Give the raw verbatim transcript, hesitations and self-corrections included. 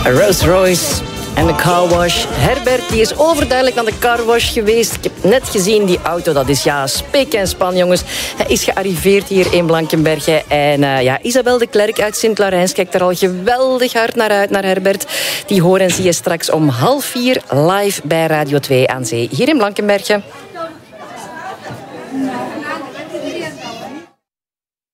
Rolls Royce en de carwash. Herbert die is overduidelijk naar de carwash geweest. Ik heb net gezien, die auto, dat is ja, spik en span, jongens. Hij is gearriveerd hier in Blankenberge. En uh, ja, Isabel de Klerk uit Sint-Laurens kijkt er al geweldig hard naar uit, naar Herbert. Die horen en zie je straks om half vier live bij Radio twee aan Zee, hier in Blankenberge.